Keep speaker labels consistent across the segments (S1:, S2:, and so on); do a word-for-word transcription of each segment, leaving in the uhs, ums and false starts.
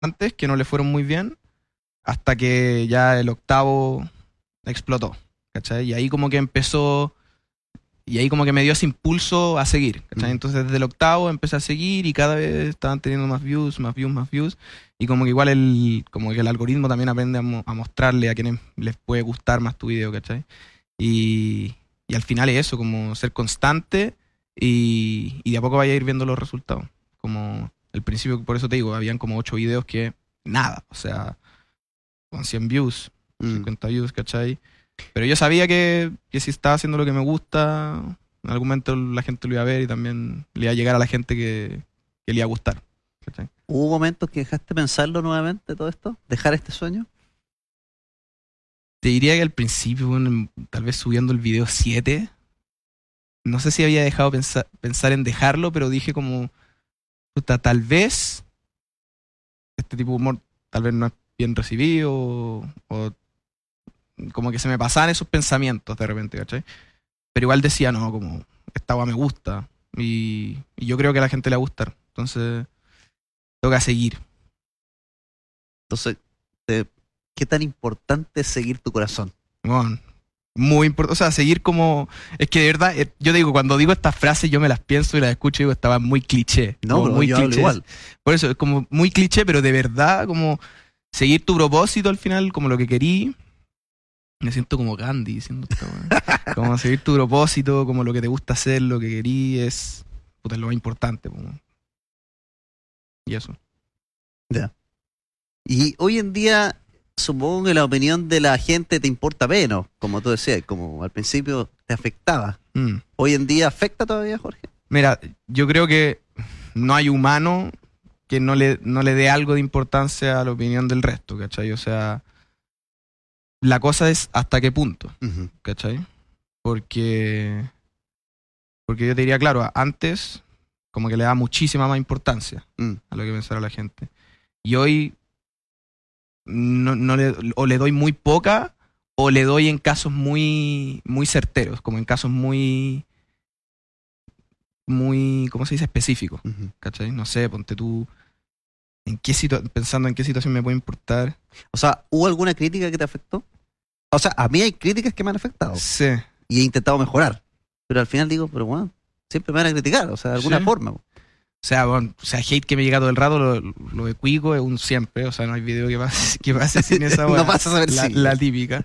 S1: antes que no le fueron muy bien, hasta que ya el octavo explotó, ¿cachai? Y ahí como que empezó, y ahí como que me dio ese impulso a seguir, ¿cachai?
S2: Mm.
S1: Entonces desde el octavo empecé a seguir y cada vez estaban teniendo más views, más views, más views, y como que igual el, como que el algoritmo también aprende a, mo- a mostrarle a quienes les puede gustar más tu video, ¿cachai? Y, y al final es eso, como ser constante y, y de a poco vaya a ir viendo los resultados. Como al principio, por eso te digo, habían como ocho videos que nada, o sea, con cien views,
S2: Mm.
S1: cincuenta views, ¿cachai? Pero yo sabía que, que si estaba haciendo lo que me gusta, en algún momento la gente lo iba a ver y también le iba a llegar a la gente que, que le iba a gustar, ¿cachai?
S2: ¿Hubo momentos que dejaste pensarlo nuevamente todo esto? ¿Dejar este sueño?
S1: Te diría que al principio, bueno, tal vez subiendo el video siete no sé si había dejado pensar, pensar en dejarlo, pero dije como, puta, tal vez este tipo de humor tal vez no es bien recibido o, o como que se me pasaban esos pensamientos de repente, ¿cachai? Pero igual decía, no, como, esta weá me gusta y, y yo creo que a la gente le va a gustar. Entonces, tengo que seguir.
S2: Entonces, te- ¿qué tan importante es seguir tu corazón?
S1: Bueno, muy importante. O sea, seguir como. Es que de verdad, eh, yo digo, cuando digo estas frases, yo me las pienso y las escucho y digo, estaba muy cliché.
S2: No,
S1: Como
S2: pero
S1: muy
S2: yo hablo
S1: clichés.
S2: igual.
S1: Por eso, es como muy cliché, pero de verdad, como seguir tu propósito al final, como lo que querí. Me siento como Gandhi diciendo esta weá. Como seguir tu propósito, como lo que te gusta hacer, lo que querí, es. Puta, es lo más importante, po. Y eso.
S2: Ya. Y hoy en día, supongo que la opinión de la gente te importa menos, como tú decías, como al principio te afectaba.
S1: Mm.
S2: ¿Hoy en día afecta todavía, Jorge?
S1: Mira, yo creo que no hay humano que no le, no le dé algo de importancia a la opinión del resto, ¿cachai? O sea, la cosa es hasta qué punto,
S2: Ujú.
S1: ¿cachai? Porque, porque yo te diría, claro, antes como que le da muchísima más importancia
S2: Mm.
S1: a lo que pensara la gente. Y hoy no, no le, o le doy muy poca o le doy en casos muy, muy certeros, como en casos muy, muy, ¿cómo se dice? Específicos,
S2: Ujú.
S1: ¿cachai? No sé, ponte tú, ¿en qué situa- pensando en qué situación me puede importar?
S2: O sea, ¿hubo alguna crítica que te afectó? O sea, a mí hay críticas que me han afectado
S1: Sí,
S2: y he intentado mejorar, pero al final digo, pero bueno, siempre me van a criticar, o sea, de
S1: sí.
S2: alguna forma.
S1: O sea, bueno, o sea, hate que me llega todo el rato, lo, lo de Cuico es un siempre, o sea, no hay video que pase, que pase sin esa
S2: No
S1: weá,
S2: vas a saber
S1: la,
S2: si.
S1: la típica.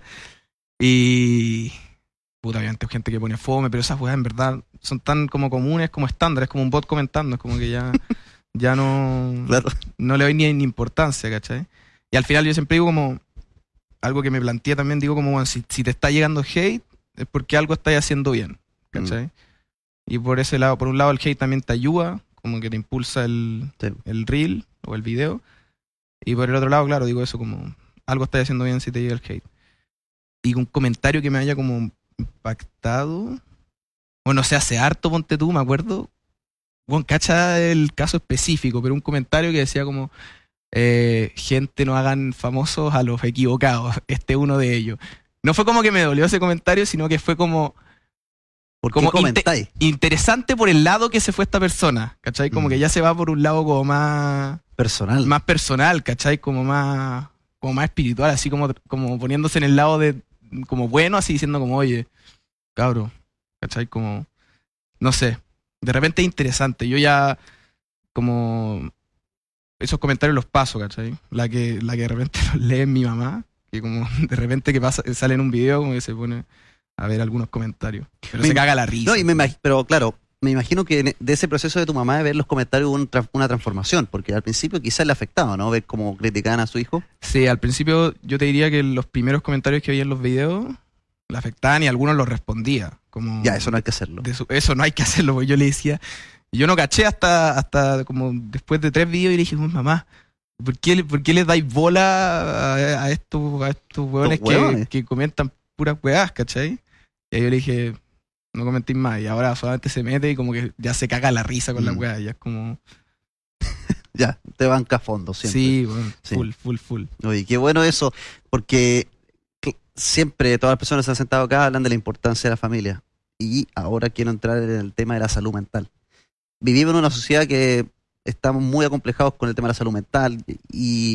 S1: Y, puta, obviamente hay gente que pone fome, pero esas weas en verdad son tan como comunes como estándares, como un bot comentando, es como que ya, ya no,
S2: Claro.
S1: no le doy ni, ni importancia, ¿cachai? Y al final yo siempre digo como, algo que me planteé también, digo como, bueno, si, si te está llegando hate, es porque algo estás haciendo bien,
S2: Mm.
S1: ¿cachai? Y por ese lado, por un lado el hate también te ayuda, como que te impulsa el,
S2: Sí.
S1: el reel o el video. Y por el otro lado, claro, digo eso como, algo estás haciendo bien si te llega el hate. Y un comentario que me haya como impactado, bueno, se hace harto, ponte tú, me acuerdo. Bueno, cacha el caso específico, pero un comentario que decía como, eh, gente no hagan famosos a los equivocados, este es uno de ellos. No fue como que me dolió ese comentario, sino que fue como,
S2: ¿Por qué
S1: como inte-
S2: comentáis?
S1: interesante por el lado que se fue esta persona, ¿cachai? Como
S2: Mm.
S1: que ya se va por un lado como más,
S2: Personal.
S1: más personal, ¿cachai? Como más, como más espiritual, así como, como poniéndose en el lado de, como bueno, así diciendo como, oye, cabro, ¿cachai? Como, no sé, de repente es interesante. Yo ya, como, esos comentarios los paso, ¿cachai? La que, la que de repente los lee mi mamá, que como de repente que pasa, sale en un video, como que se pone a ver algunos comentarios. Pero
S2: Me
S1: se
S2: im-
S1: caga la risa.
S2: No, y me
S1: ¿no?
S2: imag- pero claro, me imagino que en- de ese proceso de tu mamá de ver los comentarios hubo un tra- una transformación, porque al principio quizás le afectaba, ¿no? Ver cómo criticaban a su hijo.
S1: Sí, al principio yo te diría que los primeros comentarios que veía en los videos le afectaban y algunos los respondía. Como
S2: Ya, eso no hay que hacerlo.
S1: de su- eso no hay que hacerlo, porque yo le decía, y yo no caché hasta, hasta como después de tres videos y le dije, "Oh, mamá, ¿por qué, le- por qué les dais bola a, a estos, a estos hueones que,
S2: hueones.
S1: que comentan puras hueás, ¿cachai? Y ahí yo le dije, no comentéis más, y ahora solamente se mete y como que ya se caga la risa con la
S2: Mm.
S1: hueá, ya es como,
S2: Ya, te banca a fondo siempre.
S1: sí, bueno,
S2: Sí.
S1: full, full, full.
S2: Oye, qué bueno eso, porque cl- siempre todas las personas que se han sentado acá hablan de la importancia de la familia. Y ahora quiero entrar en el tema de la salud mental. Vivimos en una sociedad que estamos muy acomplejados con el tema de la salud mental y